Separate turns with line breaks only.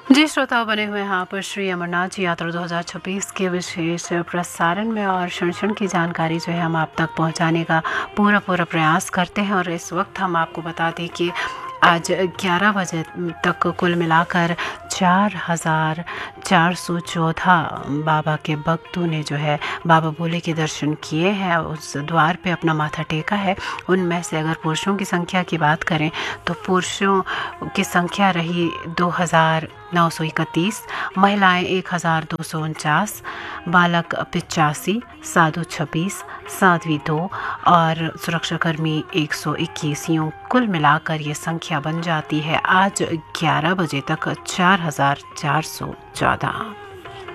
जी श्रोताओं, बने हुए हैं आप श्री अमरनाथ जी यात्रा 2026 के विशेष प्रसारण में और क्षण क्षण की जानकारी जो है हम आप तक पहुंचाने का पूरा प्रयास करते हैं। और इस वक्त हम आपको बता दें कि आज 11 बजे तक कुल मिलाकर 4,414 बाबा के भक्तों ने जो है बाबा भोले के दर्शन किए हैं, उस द्वार पे अपना माथा टेका है। उनमें से अगर पुरुषों की संख्या की बात करें तो पुरुषों की संख्या रही 2,931, महिलाएं 1,249, बालक 85, साधु 26, साध्वी 2 और सुरक्षाकर्मी 121। यूँ कुल मिलाकर ये संख्या बन जाती है आज 11 बजे तक 4,414।